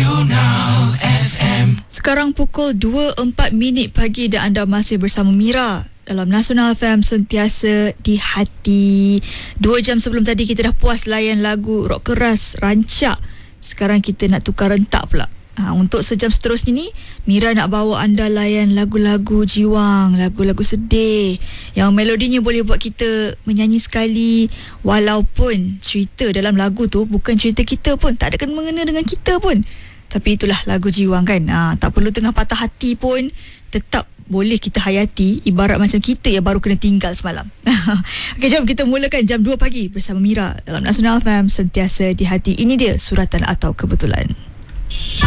Nasional FM. Sekarang pukul 2.04 pagi dan anda masih bersama Mira dalam Nasional FM, sentiasa di hati. 2 jam sebelum tadi kita dah puas layan lagu rock keras, rancak. Sekarang kita nak tukar rentak pula. Untuk sejam seterusnya ni, Mira nak bawa anda layan lagu-lagu jiwang, lagu-lagu sedih yang melodinya boleh buat kita menyanyi sekali, walaupun cerita dalam lagu tu bukan cerita kita pun, tak ada kena mengena dengan kita pun. Tapi itulah lagu jiwang kan. Tak perlu tengah patah hati pun, tetap boleh kita hayati, ibarat macam kita yang baru kena tinggal semalam. Okey, jom kita mulakan jam 2 pagi bersama Mira dalam Nasional FM, sentiasa di hati. Ini dia Suratan atau Kebetulan.